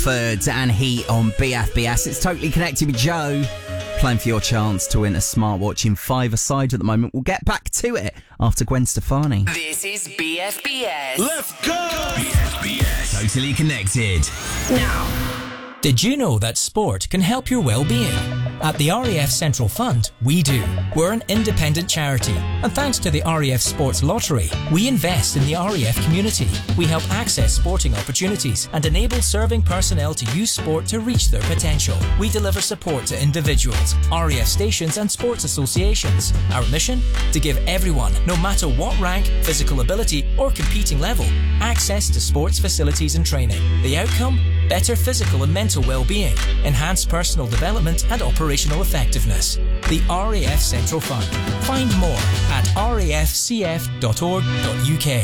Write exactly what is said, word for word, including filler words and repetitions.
Ford and Heat on B F B S. It's Totally Connected with Joe, playing for your chance to win a smartwatch in five-a-side at the moment. We'll get back to it after Gwen Stefani. This is B F B S. Let's go! B F B S. Totally Connected. Now. Did you know that sport can help your well-being? At the R A F Central Fund, we do. We're an independent charity, and thanks to the R A F Sports Lottery, we invest in the R A F community. We help access sporting opportunities and enable serving personnel to use sport to reach their potential. We deliver support to individuals, R A F stations and sports associations. Our mission? To give everyone, no matter what rank, physical ability or competing level, access to sports facilities and training. The outcome? Better physical and mental well-being, enhanced personal development and operational effectiveness. The R A F Central Fund. Find more at r a f c f dot org dot u k.